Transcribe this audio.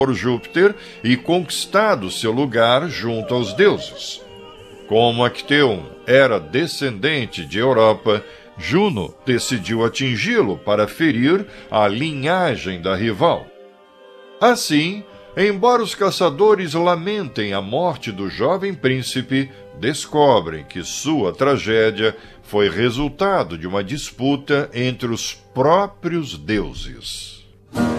por Júpiter e conquistado seu lugar junto aos deuses. Como Acteon era descendente de Europa, Juno decidiu atingi-lo para ferir a linhagem da rival. Assim, embora os caçadores lamentem a morte do jovem príncipe, descobrem que sua tragédia foi resultado de uma disputa entre os próprios deuses.